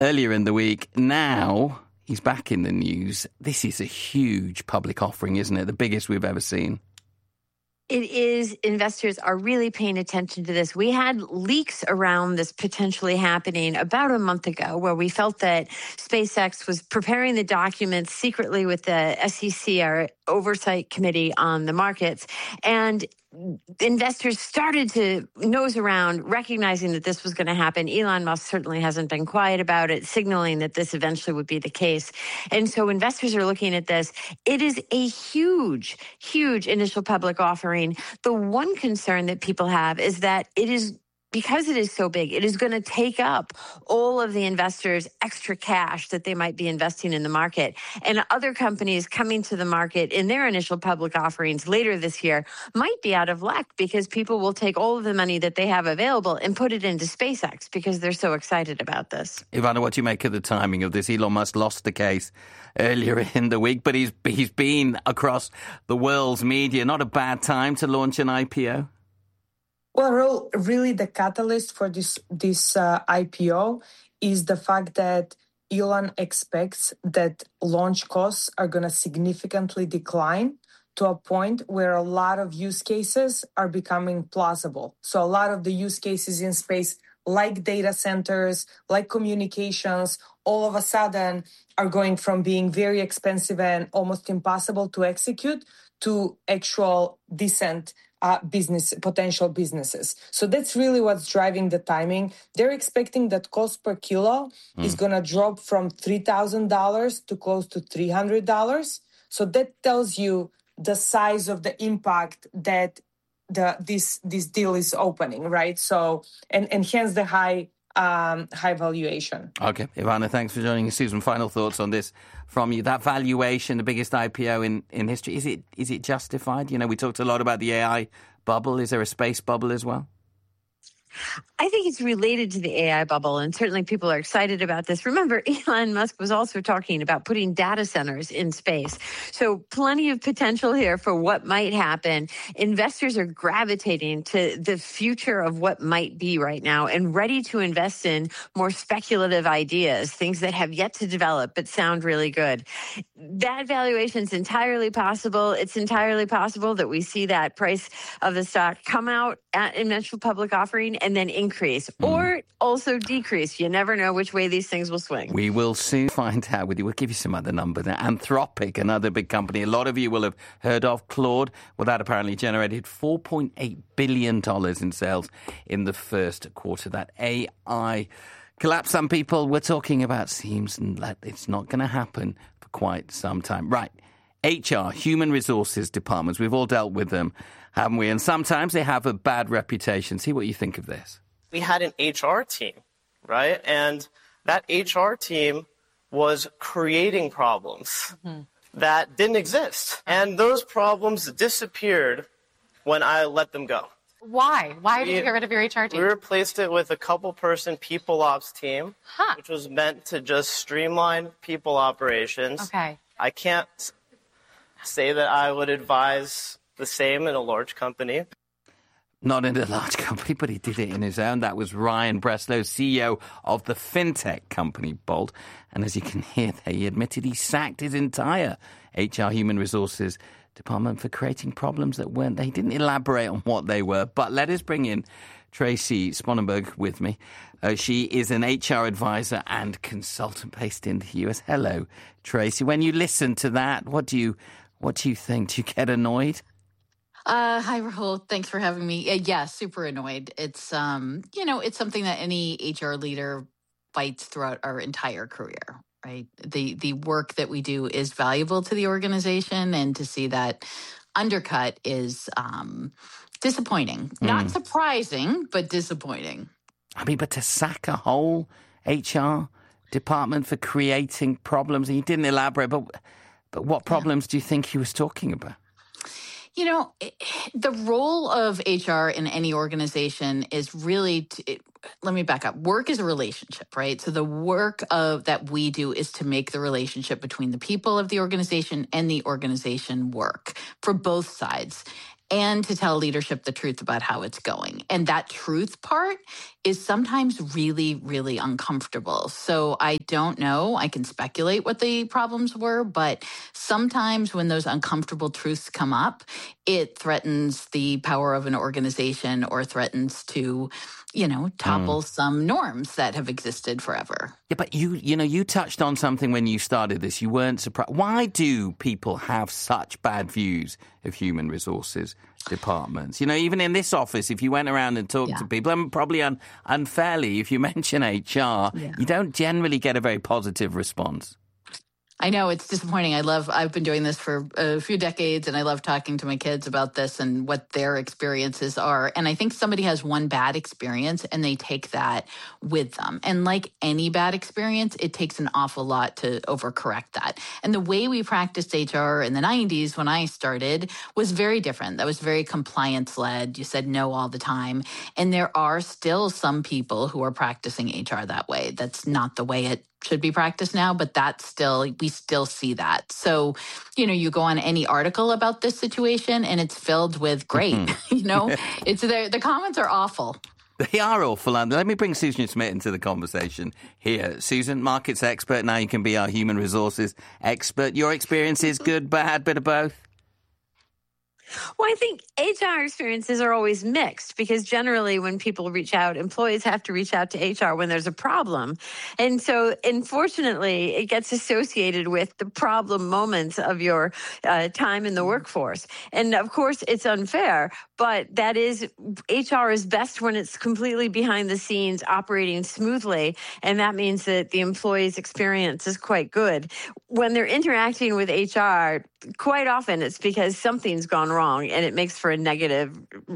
earlier in the week. Now he's back in the news. This is a huge public offering, isn't it? The biggest we've ever seen. It is. Investors are really paying attention to this. We had leaks around this potentially happening about a month ago where we felt that SpaceX was preparing the documents secretly with the SEC, our oversight committee on the markets. And investors started to nose around, recognizing that this was going to happen. Elon Musk certainly hasn't been quiet about it, signaling that this eventually would be the case. And so investors are looking at this. It is a huge, huge initial public offering. The one concern that people have is that because it is so big, it is going to take up all of the investors' extra cash that they might be investing in the market. And other companies coming to the market in their initial public offerings later this year might be out of luck because people will take all of the money that they have available and put it into SpaceX because they're so excited about this. Ivana, what do you make of the timing of this? Elon Musk lost the case earlier in the week, but he's been across the world's media. Not a bad time to launch an IPO? Well, really the catalyst for this IPO is the fact that Elon expects that launch costs are going to significantly decline to a point where a lot of use cases are becoming plausible. So a lot of the use cases in space, like data centers, like communications, all of a sudden are going from being very expensive and almost impossible to execute to actual decent potential businesses. So that's really what's driving the timing. They're expecting that cost per kilo is going to drop from $3,000 to close to $300. So that tells you the size of the impact that this deal is opening, right? So and hence the high valuation. Okay, Ivana, thanks for joining us. Susan, final thoughts on this from you. That valuation, the biggest IPO in history, is it justified? You know, we talked a lot about the AI bubble. Is there a space bubble as well? I think it's related to the AI bubble, and certainly people are excited about this. Remember, Elon Musk was also talking about putting data centers in space. So plenty of potential here for what might happen. Investors are gravitating to the future of what might be right now and ready to invest in more speculative ideas, things that have yet to develop but sound really good. That valuation is entirely possible. It's entirely possible that we see that price of the stock come out at initial public offering and then increase or also decrease. You never know which way these things will swing. We will soon find out with you. We'll give you some other numbers. Anthropic, another big company a lot of you will have heard of. Claude, well, that apparently generated $4.8 billion in sales in the first quarter. That AI collapse some people were talking about seems like it's not going to happen for quite some time. Right. HR, human resources departments, we've all dealt with them, haven't we? And sometimes they have a bad reputation. See what you think of this. We had an HR team, right? And that HR team was creating problems that didn't exist. And those problems disappeared when I let them go. Why? Why did you get rid of your HR team? We replaced it with a couple-person people ops team, which was meant to just streamline people operations. Okay. I can't say that I would advise the same in a large company. Not in a large company, but he did it in his own. That was Ryan Breslow, CEO of the fintech company Bolt. And as you can hear there, he admitted he sacked his entire HR human resources department for creating problems that weren't there. He didn't elaborate on what they were. But let us bring in Tracy Sponenberg with me. She is an HR advisor and consultant based in the US. Hello, Tracy. When you listen to that, what do you think? Do you get annoyed? Hi, Rahul. Thanks for having me. Yeah, super annoyed. It's, it's something that any HR leader fights throughout our entire career, right? The work that we do is valuable to the organization, and to see that undercut is disappointing. Not surprising, but disappointing. I mean, but to sack a whole HR department for creating problems, and he didn't elaborate, but what problems do you think he was talking about? You know, the role of HR in any organization is really, let me back up. Work is a relationship, right? So the work that we do is to make the relationship between the people of the organization and the organization work for both sides. and to tell leadership the truth about how it's going. And that truth part is sometimes really, really uncomfortable. So I don't know. I can speculate what the problems were, but sometimes when those uncomfortable truths come up, it threatens the power of an organization or threatens to, topple some norms that have existed forever. Yeah, but you touched on something when you started this. You weren't surprised. Why do people have such bad views of human resources departments? Even in this office, if you went around and talked to people, and probably unfairly, if you mention HR, you don't generally get a very positive response. I know it's disappointing. I've been doing this for a few decades, and I love talking to my kids about this and what their experiences are. And I think somebody has one bad experience and they take that with them. And like any bad experience, it takes an awful lot to overcorrect that. And the way we practiced HR in the 90s when I started was very different. That was very compliance led. You said no all the time. And there are still some people who are practicing HR that way. That's not the way it should be practiced now, but we still see that. So, you go on any article about this situation and it's filled with great, it's there. The comments are awful. They are awful. And let me bring Susan Schmidt into the conversation here. Susan, markets expert. Now you can be our human resources expert. Your experience is good, bad, bit of both? Well, I think HR experiences are always mixed because generally when people reach out, employees have to reach out to HR when there's a problem. And so, unfortunately, it gets associated with the problem moments of your time in the workforce. And of course, it's unfair, but that is, HR is best when it's completely behind the scenes, operating smoothly. And that means that the employee's experience is quite good. When they're interacting with HR, quite often it's because something's gone wrong and it makes for a negative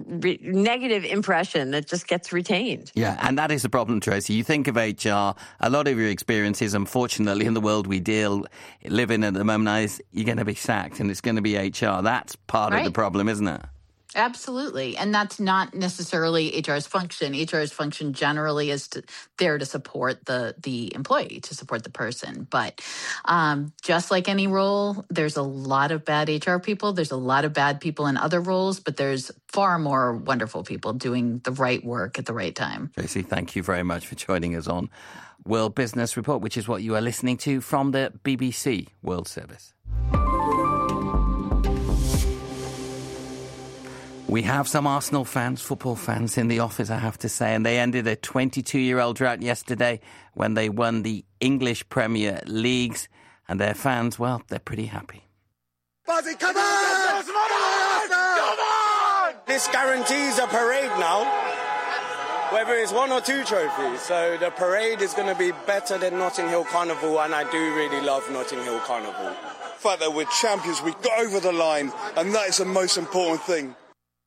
impression that just gets retained. Yeah, and that is the problem, Tracy. You think of HR, a lot of your experiences, unfortunately, in the world we live in at the moment, is you're going to be sacked and it's going to be HR. That's part of the problem, isn't it? Absolutely. And that's not necessarily HR's function. HR's function generally is there to support the employee, to support the person. But just like any role, there's a lot of bad HR people. There's a lot of bad people in other roles, but there's far more wonderful people doing the right work at the right time. Tracy, thank you very much for joining us on World Business Report, which is what you are listening to from the BBC World Service. We have some Arsenal fans, football fans in the office, I have to say, and they ended a 22-year-old drought yesterday when they won the English Premier Leagues, and their fans, well, they're pretty happy. Buzzy, come on! Come on! This guarantees a parade now, whether it's one or two trophies. So the parade is going to be better than Notting Hill Carnival, and I do really love Notting Hill Carnival. The fact that we're champions, we got over the line, and that is the most important thing.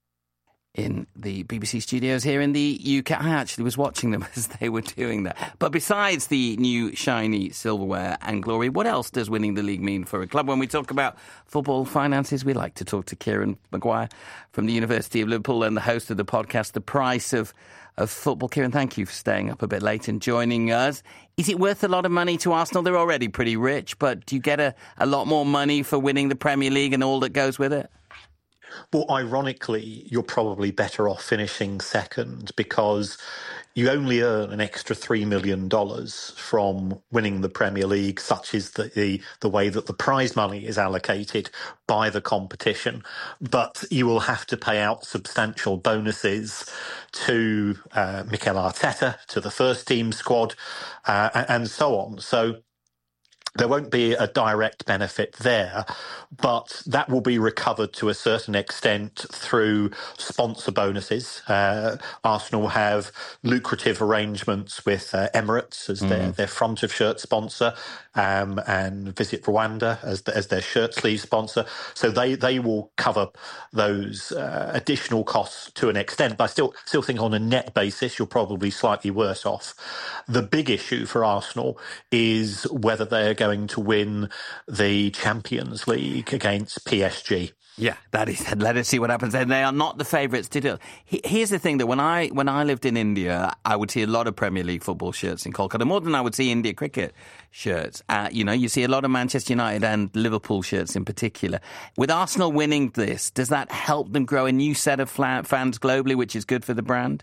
In the BBC studios here in the UK. I actually was watching them as they were doing that. But besides the new shiny silverware and glory, what else does winning the league mean for a club? When we talk about football finances, we like to talk to Kieran Maguire from the University of Liverpool and the host of the podcast, The Price of Football. Kieran, thank you for staying up a bit late and joining us. Is it worth a lot of money to Arsenal? They're already pretty rich, but do you get a lot more money for winning the Premier League and all that goes with it? Well, ironically, you're probably better off finishing second because you only earn an extra $3 million from winning the Premier League, such is the way that the prize money is allocated by the competition. But you will have to pay out substantial bonuses to Mikel Arteta, to the first team squad, and so on. So there won't be a direct benefit there, but that will be recovered to a certain extent through sponsor bonuses. Arsenal have lucrative arrangements with Emirates as their front of shirt sponsor, and Visit Rwanda as their shirt sleeve sponsor. So they will cover those additional costs to an extent. But I still think on a net basis, you're probably slightly worse off. The big issue for Arsenal is whether they're going to win the Champions League against PSG. Yeah, that is. Let us see what happens. And they are not the favourites to do. Here's the thing: that when I lived in India, I would see a lot of Premier League football shirts in Kolkata, more than I would see India cricket shirts. You see a lot of Manchester United and Liverpool shirts in particular. With Arsenal winning this, does that help them grow a new set of fans globally, which is good for the brand?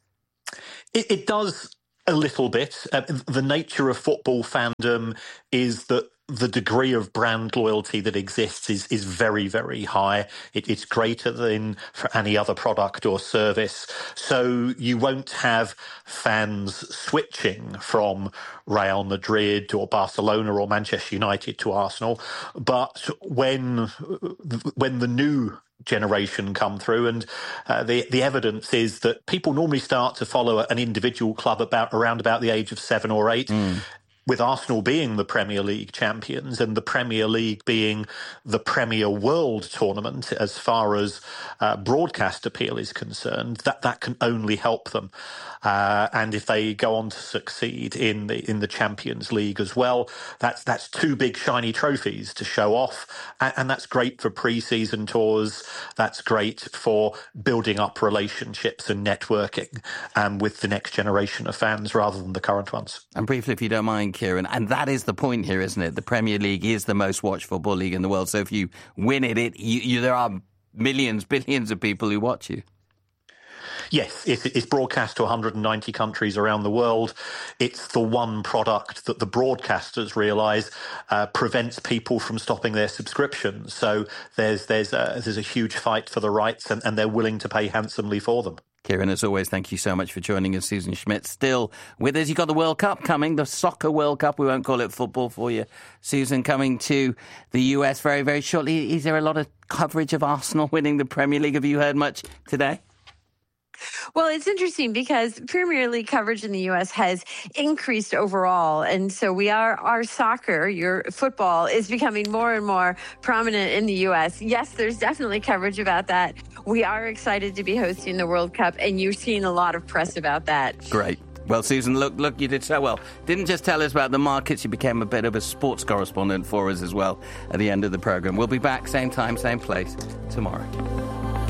It does a little bit. The nature of football fandom is that the degree of brand loyalty that exists is very, very high. It's greater than for any other product or service. So you won't have fans switching from Real Madrid or Barcelona or Manchester United to Arsenal. But when the new generation come through, and the evidence is that people normally start to follow an individual club around about the age of 7 or 8. With Arsenal being the Premier League champions and the Premier League being the Premier World Tournament as far as broadcast appeal is concerned, that can only help them. And if they go on to succeed in the Champions League as well, that's 2 big shiny trophies to show off, and that's great for pre-season tours. That's great for building up relationships and networking with the next generation of fans rather than the current ones. And briefly, if you don't mind, Kieran, and that is the point here, isn't it? The Premier League is the most watched football league in the world. So if you win it, there are millions, billions of people who watch you. Yes, it's broadcast to 190 countries around the world. It's the one product that the broadcasters realise prevents people from stopping their subscriptions. So there's a huge fight for the rights, and they're willing to pay handsomely for them. Kieran, as always, thank you so much for joining us. Susan Schmidt still with us. You've got the World Cup coming, the Soccer World Cup. We won't call it football for you. Susan, coming to the US very, very shortly. Is there a lot of coverage of Arsenal winning the Premier League? Have you heard much today? Well, it's interesting because Premier League coverage in the U.S. has increased overall. And so our soccer, your football, is becoming more and more prominent in the U.S. Yes, there's definitely coverage about that. We are excited to be hosting the World Cup, and you're seeing a lot of press about that. Great. Well, Susan, look, you did so well. Didn't just tell us about the markets, you became a bit of a sports correspondent for us as well at the end of the programme. We'll be back, same time, same place, tomorrow.